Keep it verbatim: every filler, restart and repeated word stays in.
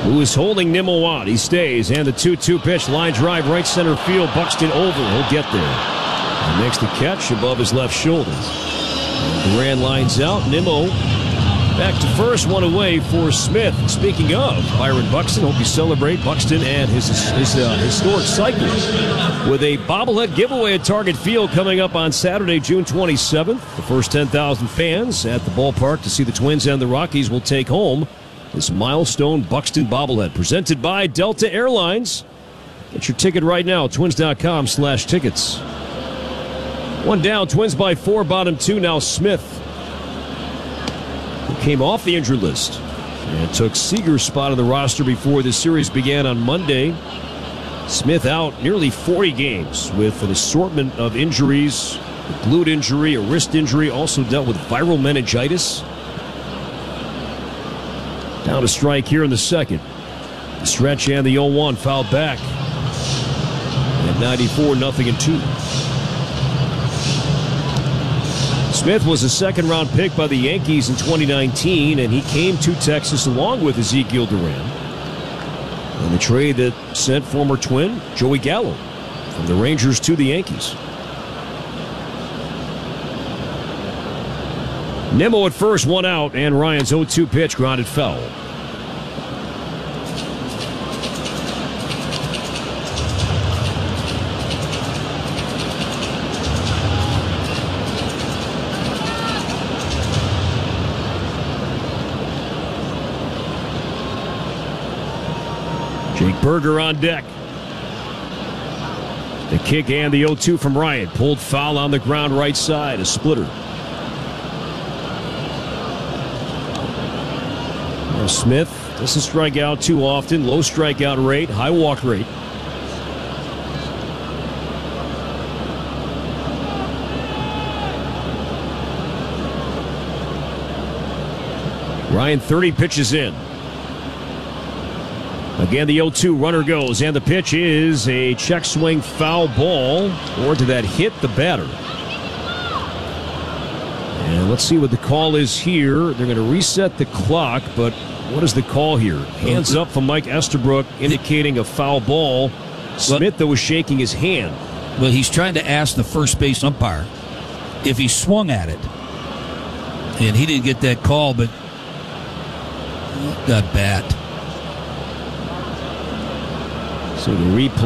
who is holding Nimmo out. He stays, and the two two pitch, line drive, right center field. Buxton over. He'll get there. He makes the catch above his left shoulder. Duran lines out. Nimmo back to first, one away for Smith. Speaking of Byron Buxton, hope you celebrate Buxton and his, his uh, historic cycle with a bobblehead giveaway at Target Field coming up on Saturday, June twenty-seventh. The first ten thousand fans at the ballpark to see the Twins and the Rockies will take home this milestone Buxton bobblehead presented by Delta Airlines. Get your ticket right now, twins.com slash tickets. One down, Twins by four, bottom two. Now Smith, who came off the injured list and took Seager's spot on the roster before the series began on Monday. Smith out nearly forty games with an assortment of injuries, a glute injury, a wrist injury, also dealt with viral meningitis. Down a strike here in the second. The stretch and the oh one fouled back. At ninety-four, nothing and two. Smith was a second-round pick by the Yankees in twenty nineteen, and he came to Texas along with Ezekiel Duran. And the trade that sent former Twin Joey Gallo from the Rangers to the Yankees. Nimmo at first, one out, and Ryan's oh two pitch grounded foul. Jake Berger on deck. The kick and the oh two from Ryan. Pulled foul on the ground right side. A splitter. Now Smith doesn't strike out too often. Low strikeout rate. High walk rate. Ryan thirty pitches in. Again, the oh two runner goes, and the pitch is a check swing foul ball. Or did that hit the batter? And let's see what the call is here. They're going to reset the clock, but what is the call here? Hands up from Mike Estabrook, indicating a foul ball. Smith, though, was shaking his hand. Well, he's trying to ask the first base umpire if he swung at it. And he didn't get that call, but got bat. So the replay.